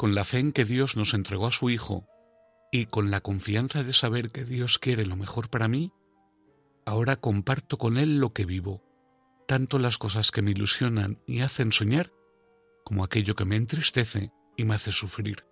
Con la fe en que Dios nos entregó a su Hijo y con la confianza de saber que Dios quiere lo mejor para mí, ahora comparto con Él lo que vivo, tanto las cosas que me ilusionan y hacen soñar, como aquello que me entristece y me hace sufrir.